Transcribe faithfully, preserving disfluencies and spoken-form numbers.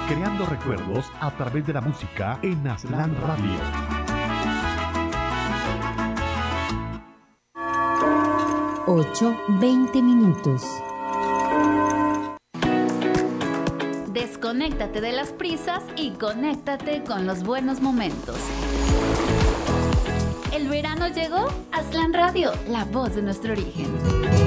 creando recuerdos a través de la música en Aslan Radio. ocho, veinte minutos. Desconéctate de las prisas y conéctate con los buenos momentos. ¿El verano llegó? Aslan Radio, la voz de nuestro origen.